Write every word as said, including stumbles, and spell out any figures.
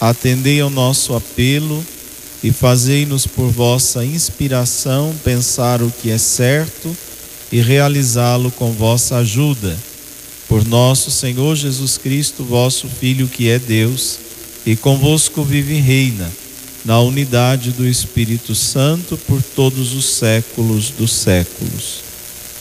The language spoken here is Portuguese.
atendei ao nosso apelo e fazei-nos por vossa inspiração pensar o que é certo e realizá-lo com vossa ajuda. Por nosso Senhor Jesus Cristo, vosso Filho, que é Deus, e convosco vive e reina, na unidade do Espírito Santo, por todos os séculos dos séculos.